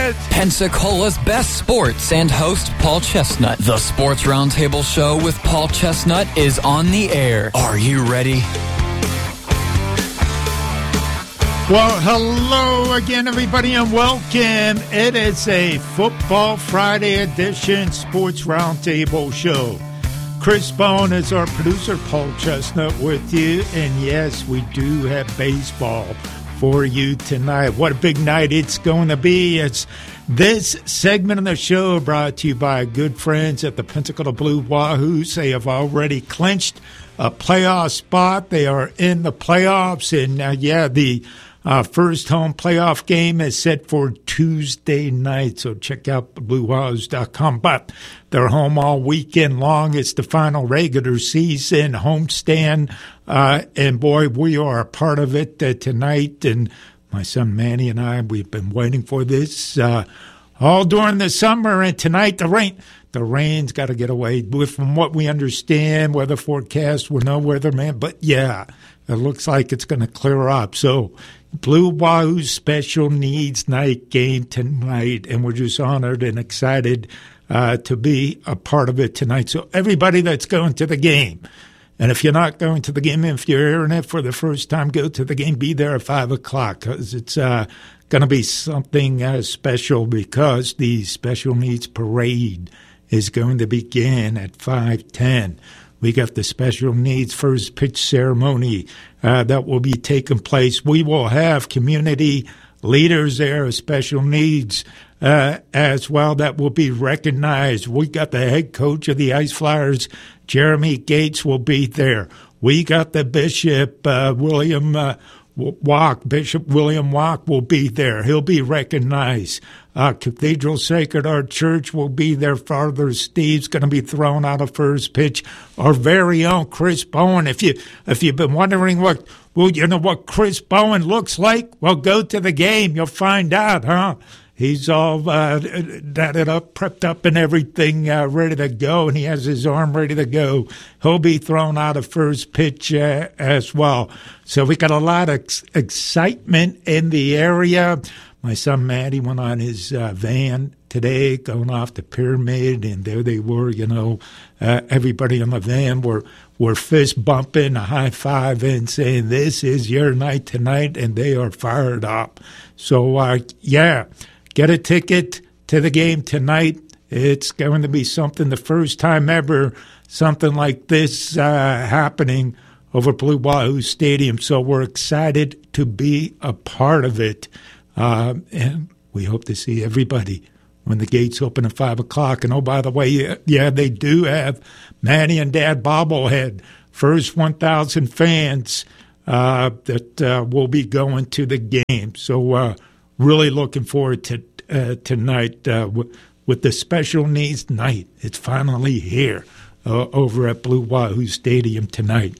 it. Pensacola's best sports and host Paul Chestnut. The Sports Roundtable Show with Paul Chestnut is on the air. Are you ready? Well, hello again, everybody, and welcome. It is a Football Friday edition Sports Roundtable Show. Chris Bowen is our producer, Paul Chestnut with you, and yes, we do have baseball for you tonight. What a big night it's going to be. It's this segment of the show brought to you by good friends at the Pensacola Blue Wahoos. They have already clinched a playoff spot. They are in the playoffs, and the first home playoff game is set for Tuesday night, so check out BlueWahoos.com. But they're home all weekend long. It's the final regular season homestand, and boy, we are a part of it tonight. And my son Manny and I, we've been waiting for this all during the summer, and tonight the rain's got to get away. From what we understand, weather forecast, we're no weatherman, but yeah, it looks like it's going to clear up. So Blue Wahoo Special Needs Night game tonight, and we're just honored and excited to be a part of it tonight. So everybody that's going to the game, and if you're not going to the game, if you're hearing it for the first time, go to the game. Be there at 5 o'clock because it's going to be something special, because the Special Needs Parade is going to begin at 5:10. We got the Special Needs First Pitch Ceremony that will be taking place. We will have community leaders there of special needs as well that will be recognized. We got the head coach of the Ice Flyers, Jeremy Gates, will be there. We got the Bishop William Walk will be there. He'll be recognized. Cathedral Sacred Heart Church will be there. Father Steve's going to be thrown out of first pitch. Our very own Chris Bowen. If you've been wondering what Chris Bowen looks like, well, go to the game. You'll find out, huh? He's all datted up, prepped up, and everything ready to go, and he has his arm ready to go. He'll be thrown out of first pitch as well. So we got a lot of excitement in the area. My son Matty went on his van today going off the Pyramid, and there they were, everybody in the van were fist bumping, a high five, and saying, this is your night tonight, and they are fired up. So, get a ticket to the game tonight. It's going to be something, the first time ever, something like this happening over Blue Wahoo Stadium. So we're excited to be a part of it. And we hope to see everybody when the gates open at 5 o'clock. And, oh, by the way, they do have Manny and Dad bobblehead. First 1,000 fans that will be going to the game. So really looking forward to tonight with the Special Needs Night. It's finally here over at Blue Wahoo Stadium tonight.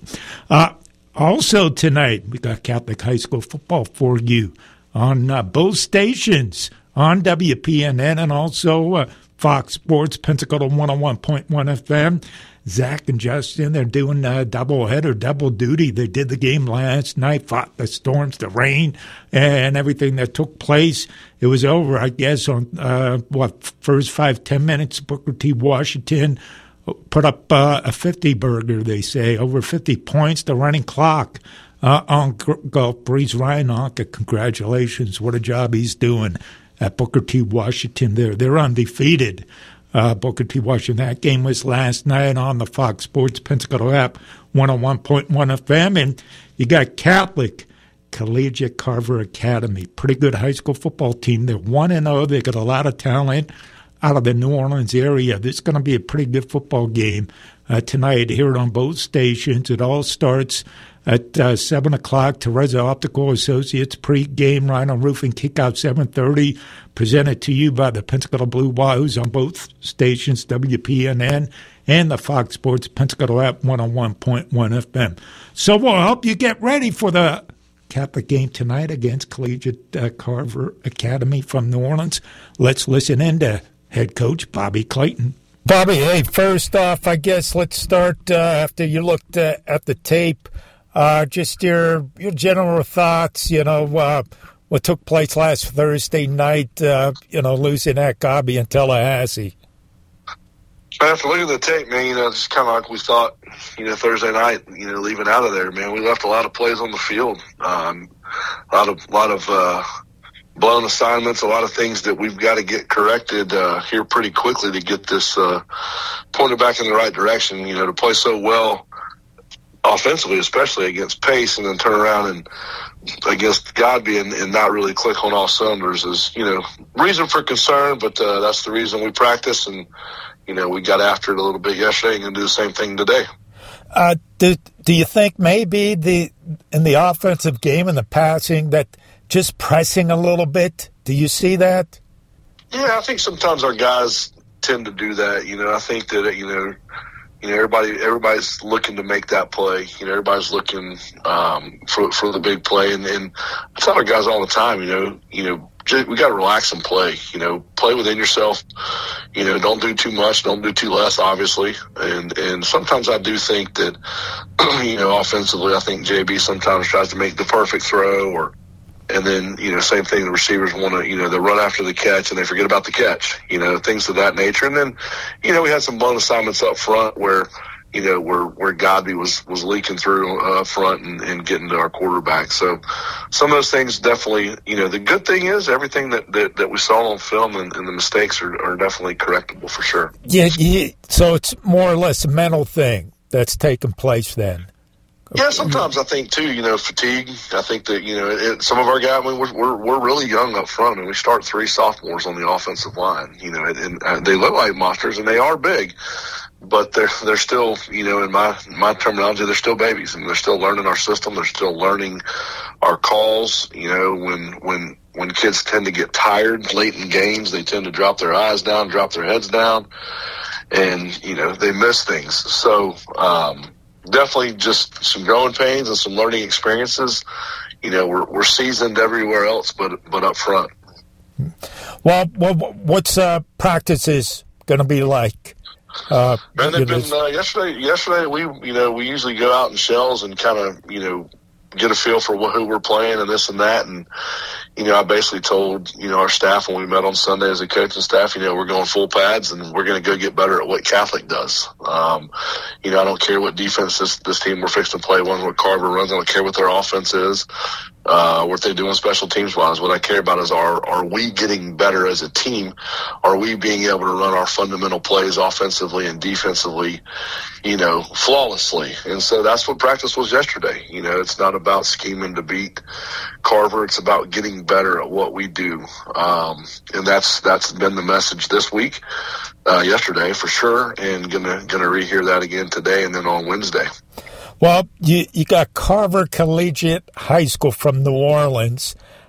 Also tonight, we got Catholic High School football for you on both stations, on WPNN and also Fox Sports, Pensacola 101.1 FM. Zach and Justin, they're doing double duty. They did the game last night, fought the storms, the rain, and everything that took place. It was over, I guess, on, first 5-10 minutes, Booker T. Washington put up a 50-burger, they say, over 50 points, the running clock. On Gulf Breeze, Ryan Anka, congratulations. What a job he's doing at Booker T. Washington there. They're undefeated. Booker T. Washington. That game was last night on the Fox Sports Pensacola app, 101.1 FM. And you got Catholic Collegiate Carver Academy. Pretty good high school football team. They're 1-0. They got a lot of talent out of the New Orleans area. This is going to be a pretty good football game tonight here on both stations. It all starts at 7 o'clock. Teresa Optical Associates pregame, Rhino Roofing kickout 7:30. Presented to you by the Pensacola Blue Wahoos on both stations, WPNN and the Fox Sports Pensacola app, 101.1 FM. So we'll help you get ready for the Catholic game tonight against Collegiate Carver Academy from New Orleans. Let's listen in to head coach Bobby Clayton. Bobby, hey, first off, I guess let's start after you looked at the tape. Just your general thoughts, what took place last Thursday night, losing at Gabi in Tallahassee? After looking at the tape, man, it's kind of like we thought, Thursday night, leaving out of there, man. We left a lot of plays on the field, a lot of blown assignments, a lot of things that we've got to get corrected here pretty quickly to get this pointed back in the right direction. To play so well offensively, especially against Pace, and then turn around and against Godby and not really click on all cylinders is, reason for concern, but that's the reason we practice, and, we got after it a little bit yesterday and going to do the same thing today. Do you think maybe in the offensive game and the passing that just pressing a little bit, do you see that? Yeah, I think sometimes our guys tend to do that. I think that, everybody's looking to make that play. Everybody's looking for the big play, and I tell our guys all the time. We got to relax and play. Play within yourself. Don't do too much, don't do too less, obviously. And sometimes I do think that, offensively, I think JB sometimes tries to make the perfect throw, and then, same thing, the receivers want to, they run after the catch and they forget about the catch, things of that nature. And then, we had some blown assignments up front where Godby was leaking through up front and getting to our quarterback. So some of those things definitely, the good thing is everything that we saw on film and the mistakes are definitely correctable for sure. Yeah. So it's more or less a mental thing that's taking place then. Yeah, sometimes I think too, fatigue. I think that some of our guys. We're really young up front, and we start 3 sophomores on the offensive line. And they look like monsters, and they are big, but they're still, in my terminology, they're still babies, and they're still learning our system. They're still learning our calls. When kids tend to get tired late in games, they tend to drop their eyes down, drop their heads down, and they miss things. So. Definitely just some growing pains and some learning experiences. We're seasoned everywhere else, but up front. Well, what's practices going to be like? Man, they've been yesterday. We usually go out in shells and kind of get a feel for who we're playing and this and that. And I basically told our staff when we met on Sunday as a coaching staff, we're going full pads and we're going to go get better at what Catholic does. I don't care what defense this team we're fixing to play, what Carver runs. I don't care what their offense is, what they do on special teams wise. What I care about is are we getting better as a team? Are we being able to run our fundamental plays offensively and defensively, flawlessly? And so that's what practice was yesterday. It's not about scheming to beat Carver. It's about getting better at what we do. And that's been the message this week, yesterday for sure, and gonna rehear that again today and then on Wednesday. Well, you got Carver Collegiate High School from New Orleans.